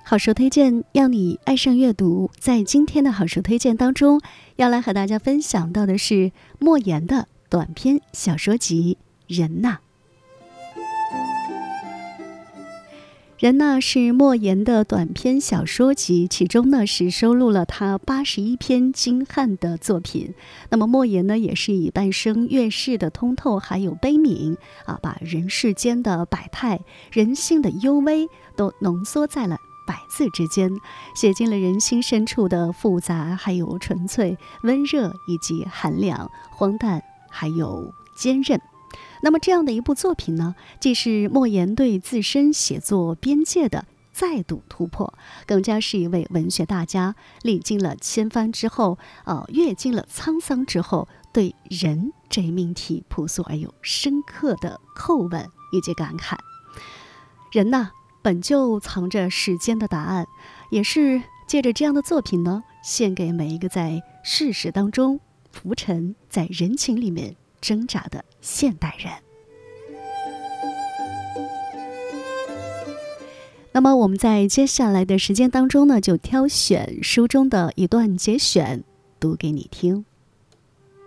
好书推荐，让你爱上阅读。在今天的好书推荐当中，要来和大家分享到的是莫言的短篇小说集《人呐》。人呐是莫言的短篇小说集，其中呢是收录了他81篇精悍的作品。那么莫言呢也是以半生阅世的通透还有悲悯把人世间的百态、人性的幽微都浓缩在了100字之间，写进了人心深处的复杂还有纯粹、温热以及寒凉、荒诞还有坚韧。那么这样的一部作品呢，既是莫言对自身写作边界的再度突破，更加是一位文学大家历经了千帆之后，阅尽了沧桑之后，对人这一命题朴素而又深刻的叩问以及感慨。人呐，本就藏着世间的答案，也是借着这样的作品呢，献给每一个在世事当中浮沉，在人情里面挣扎的现代人。那么我们在接下来的时间当中呢，就挑选书中的一段节选读给你听。